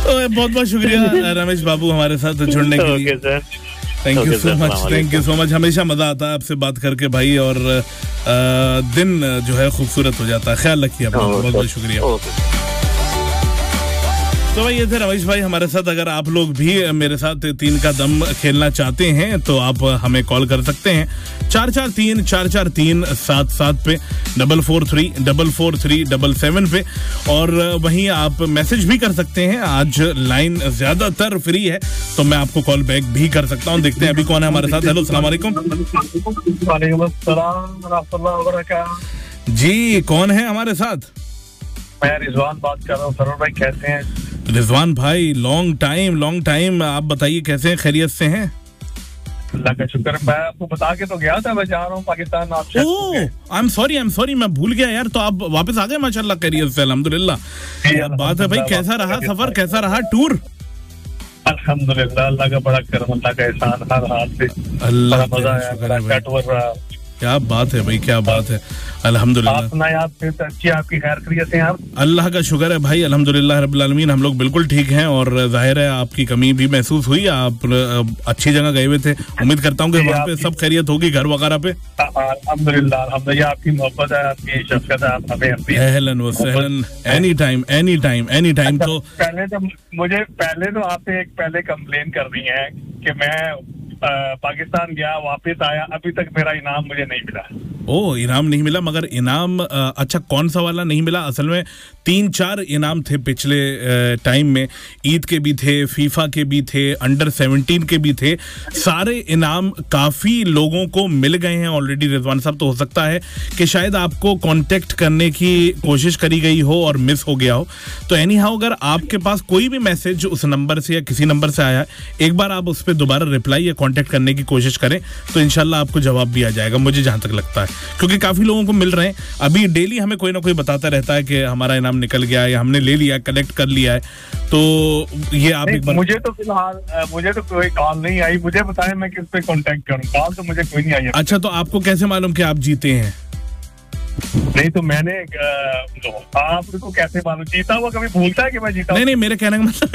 बहुत बहुत शुक्रिया रमेश बाबू हमारे साथ जुड़ने के लिए। Thank you so much, thank you so much. हमेशा मजा आता है आपसे बात करके भाई, और दिन जो है खूबसूरत हो जाता है। ख्याल रखिए अपना, बहुत बहुत शुक्रिया। तो भाई ये थे रमेश भाई हमारे साथ। अगर आप लोग भी मेरे साथ 3 का दम खेलना चाहते हैं तो आप हमें कॉल कर सकते हैं 443-443-77 पे, 443-443-77 पे, और वहीं आप मैसेज भी कर सकते हैं। आज लाइन ज्यादातर फ्री है तो मैं आपको कॉल बैक भी कर सकता हूँ। देखते हैं अभी कौन है हमारे साथ। हेलो, अस्सलाम वालेकुम। जी, कौन है हमारे साथ? मैं रिजवान बात कर रहा हूँ। सरोवर भाई कैसे हैं? रिजवान भाई, लॉन्ग टाइम। आप बताइए कैसे हैं, खैरियत से हैं? अल्लाह का शुक्र। मैं आपको बता के तो गया था मैं जा रहा हूँ पाकिस्तान। आप आई एम सॉरी, मैं भूल गया यार। तो आप वापस आ गए माशाल्लाह, खैरियत से? अल्हम्दुलिल्लाह। बात है भाई, कैसा रहा सफर, कैसा रहा टूर? अल्हम्दुलिल्लाह, अल्लाह का बड़ा करम, अल्लाह का एहसान हर हाल से। अल्लाह मजा आया। क्या बात है भाई, क्या बात है। अल्हम्दुलिल्लाह। आप अच्छी, आपकी खैर खैरियत है आप? अल्लाह का शुक्र है भाई, अल्हम्दुलिल्लाह रब्बिल आलमीन। हम लोग बिल्कुल ठीक हैं, और जाहिर है आपकी कमी भी महसूस हुई। आप अच्छी जगह गए हुए थे, उम्मीद करता हूँ कि वहाँ पे सब खैरियत होगी, घर वगैरह पे। अल्हम्दुलिल्लाह, आपकी मोहब्बत है, आपकी शफ़क़त है, आप हमें अपनी अहलन व सहलन, एनी टाइम। तो पहले तो आपसे एक कंप्लेन करनी है कि मैं पाकिस्तान गया, वापस आया, अभी तक मेरा इनाम मुझे नहीं मिला। ओ, इनाम नहीं मिला? मगर इनाम अच्छा कौन सा वाला नहीं मिला? असल में 3-4 इनाम थे पिछले टाइम में। ईद के भी थे, फीफा के भी थे, अंडर 17 के भी थे। सारे इनाम काफ़ी लोगों को मिल गए हैं ऑलरेडी रिजवान साहब। तो हो सकता है कि शायद आपको कांटेक्ट करने की कोशिश करी गई हो और मिस हो गया हो। तो एनी हाउ, अगर आपके पास कोई भी मैसेज उस नंबर से या किसी नंबर से आया है, एक बार आप उस पर दोबारा रिप्लाई या कांटेक्ट करने की कोशिश करें तो इंशाल्लाह आपको जवाब भी आ जाएगा, मुझे जहां तक लगता है, क्योंकि काफी लोगों को मिल रहे हैं। अभी डेली हमें कोई ना कोई बताता रहता है कि हमारा इनाम निकल गया है या हमने ले लिया, कलेक्ट कर लिया है। तो ये आप एक बार, मुझे तो फिलहाल मुझे तो कोई कॉल नहीं आई। मुझे बताएं मैं किस पे कांटेक्ट करूं? कॉल तो मुझे कोई नहीं आई। अच्छा, तो आपको कैसे मालूम कि आप जीते हैं? नहीं तो मैंने आपको कैसे मालूम? जीता हुआ कभी भूलता है कि मैं जीता? नहीं, मेरे कहने का मतलब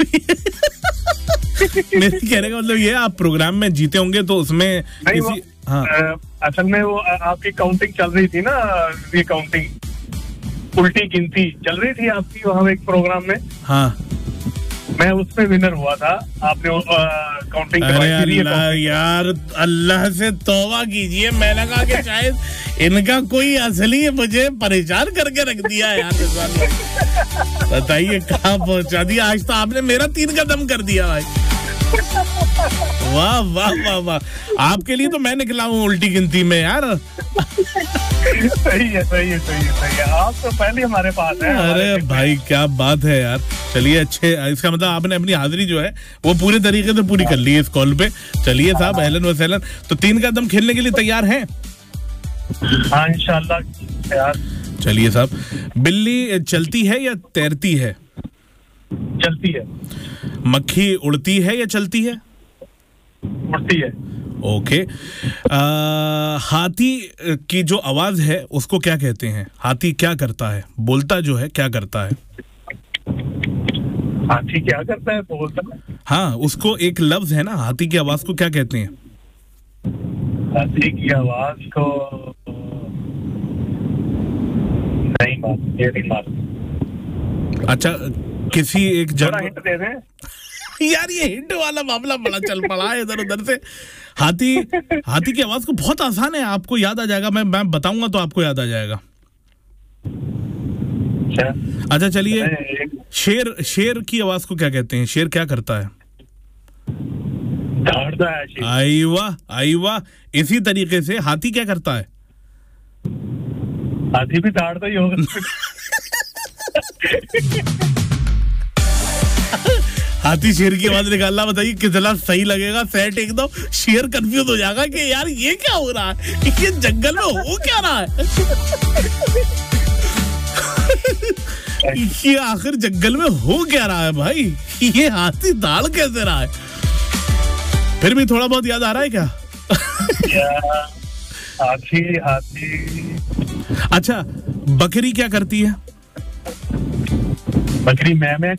मेरे कहने का मतलब ये, आप प्रोग्राम में जीते होंगे तो उसमें किसी असल में वो आपकी काउंटिंग चल रही थी ना, ये काउंटिंग उल्टी गिनती चल रही थी आपकी वहाँ एक प्रोग्राम में। हाँ, मैं उसमें विनर हुआ था। आपने काउंटिंग यार अल्लाह से तौबा कीजिए। मैंने कहा कि शायद इनका कोई असली मुझे परेशान करके रख दिया यार। बताइए कहाँ पहुंचा दिया। आज तो आपने मेरा 3 का दम कर दिया भाई। वाह वाह वाह वाह, आपके लिए तो मैं निकला हूँ उल्टी गिनती में यार। सही है। आप तो पहले हमारे पास है। अरे भाई क्या बात है यार। चलिए, अच्छे, इसका मतलब आपने अपनी हाजिरी जो है वो पूरे तरीके से पूरी कर ली है इस कॉल पे। चलिए साहब, अहलन व सहलन। तो 3 का दम खेलने के लिए तैयार हैं? हाँ, इंशाल्लाह तैयार। चलिए साहब, बिल्ली चलती है या तैरती है? चलती है। मक्खी उड़ती है या चलती है? उड़ती है। ओके। हाथी की जो आवाज है उसको क्या कहते हैं? हाथी क्या करता है? बोलता जो है क्या करता है? हाथी क्या करता है? बोलता है। हाँ, उसको एक लफ्ज है ना, हाथी की आवाज को क्या कहते हैं? हाथी की आवाज को नहीं मालूम। अच्छा, किसी एक जगह हिंट दे दें यार। ये हिंट वाला मामला बड़ा चल पड़ा है इधर उधर से। हाथी की आवाज को बहुत आसान है, आपको याद आ जाएगा। मैं बताऊंगा तो आपको याद आ जाएगा। अच्छा चलिए, शेर की आवाज को क्या कहते हैं? शेर क्या करता है? दौड़ता है। आई वाह। इसी तरीके से हाथी क्या करता है? हाथी भी दौड़ता ही होगा। हाथी शेर की आवाज निकालना, बताइए कितना सही लगेगा? सेट एकदम। शेर कंफ्यूज हो जाएगा कि यार ये क्या हो रहा है, ये जंगल में हो क्या रहा है। ये आखिर जंगल में हो क्या रहा है भाई? ये हाथी दाल कैसे रहा है? फिर भी थोड़ा बहुत याद आ रहा है क्या? हाथी। अच्छा, बकरी क्या करती है? बकरी मैं